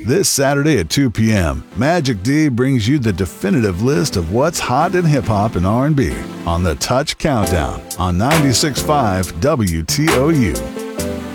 This Saturday at 2 p.m., Magic D brings you the definitive list of what's hot in hip-hop and R&B on the Touch Countdown on 96.5 WTOU.